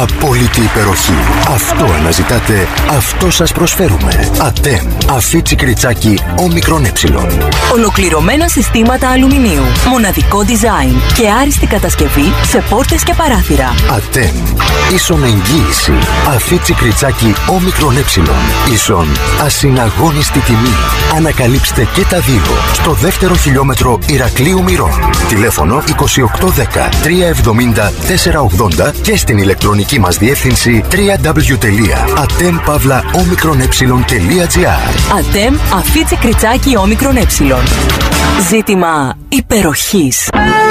Απόλυτη υπεροχή. Αυτό αναζητάτε, αυτό σας προσφέρουμε. Ατέμ. Αφίτσι κριτσάκι όμικρον ε. Ολοκληρωμένα συστήματα αλουμινίου. Μοναδικό design και άριστη κατασκευή σε πόρτες και παράθυρα. Ατέμ. Ίσον εγγύηση. Αφίτσι κριτσάκι όμικρον ε. Ίσον ασυναγώνιστη τιμή. Ανακαλύψτε και τα δύο στο δεύτερο χιλιόμετρο Ηρακλείου Μυρών. Τηλέφωνο 2810 370 480 και στην ηλεκτρονική μας διεύθυνση www.atem-omicron-e.gr. Ατέμ, αφίτσι κριτσάκι όμικρον ε. Ζήτημα υπεροχής.